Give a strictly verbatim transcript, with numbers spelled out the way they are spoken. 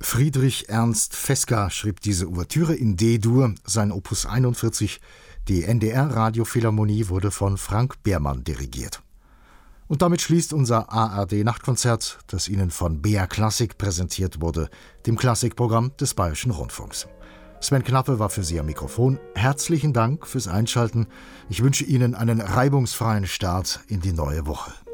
Friedrich Ernst Fesca schrieb diese Ouvertüre in D-Dur, sein Opus einundvierzig. Die N D R-Radiophilharmonie wurde von Frank Behrmann dirigiert. Und damit schließt unser A R D-Nachtkonzert, das Ihnen von B R Klassik präsentiert wurde, dem Klassikprogramm des Bayerischen Rundfunks. Sven Knappe war für Sie am Mikrofon. Herzlichen Dank fürs Einschalten. Ich wünsche Ihnen einen reibungsfreien Start in die neue Woche.